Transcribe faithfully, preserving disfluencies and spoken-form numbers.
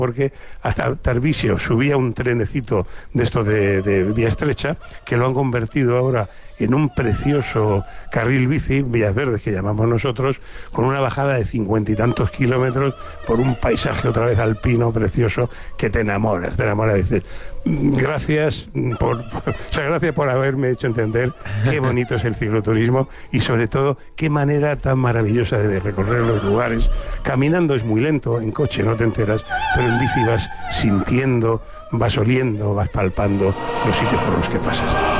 porque hasta Tarvisio subía un trenecito de esto de, de vía estrecha, que lo han convertido ahora en un precioso carril bici, Vías Verdes que llamamos nosotros, con una bajada de cincuenta y tantos kilómetros por un paisaje otra vez alpino precioso que te enamoras, te enamoras, dices, gracias por, por, o sea, gracias por haberme hecho entender qué bonito es el cicloturismo y sobre todo qué manera tan maravillosa de recorrer los lugares. Caminando es muy lento, en coche no te enteras, pero en bici vas sintiendo, vas oliendo, vas palpando los sitios por los que pasas.